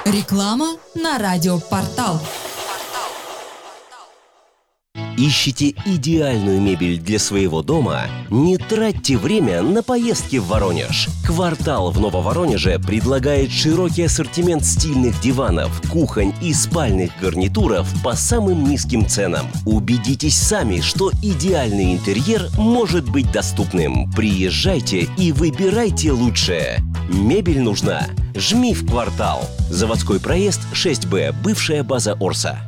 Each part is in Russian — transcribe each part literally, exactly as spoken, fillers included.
Реклама на радиопортал. Ищете идеальную мебель для своего дома? Не тратьте время на поездки в Воронеж. «Квартал» в Нововоронеже предлагает широкий ассортимент стильных диванов, кухонь и спальных гарнитуров по самым низким ценам. Убедитесь сами, что идеальный интерьер может быть доступным. Приезжайте и выбирайте лучшее. Мебель нужна? Жми в «Квартал». Заводской проезд шесть Б, бывшая база Орса.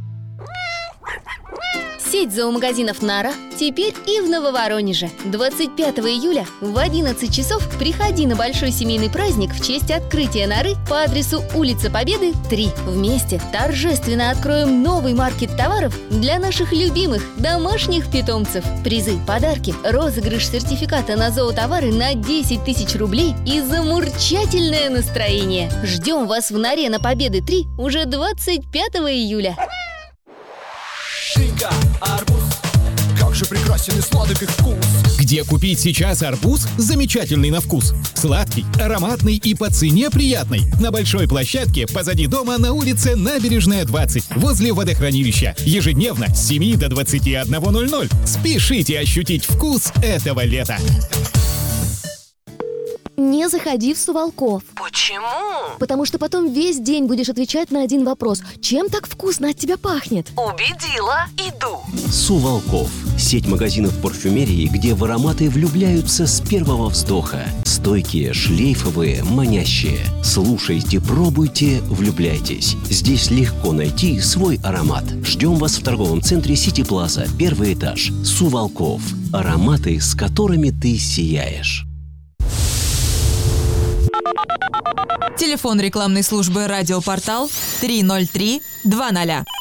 Сеть зоомагазинов «Нара» теперь и в Нововоронеже. двадцать пятого июля в одиннадцать часов приходи на большой семейный праздник в честь открытия норы по адресу улица Победы, три. Вместе торжественно откроем новый маркет товаров для наших любимых домашних питомцев. Призы, подарки, розыгрыш сертификата на зоотовары на десять тысяч рублей и замурчательное настроение. Ждем вас в норе на Победы, три уже двадцать пятого июля. Дынька, арбуз, как же прекрасен и сладок их вкус. Где купить сейчас арбуз? Замечательный на вкус. Сладкий, ароматный и по цене приятный. На большой площадке позади дома на улице Набережная, двадцать, возле водохранилища. Ежедневно с семи до двадцати одного ноль-ноль. Спешите ощутить вкус этого лета. Не заходи в Сувалков. Почему? Потому что потом весь день будешь отвечать на один вопрос. Чем так вкусно от тебя пахнет? Убедила, иду. Сувалков. Сеть магазинов парфюмерии, где в ароматы влюбляются с первого вздоха. Стойкие, шлейфовые, манящие. Слушайте, пробуйте, влюбляйтесь. Здесь легко найти свой аромат. Ждем вас в торговом центре Сити Плаза, первый этаж. Сувалков. Ароматы, с которыми ты сияешь. Телефон рекламной службы «Радиопортал» три ноль три два ноль.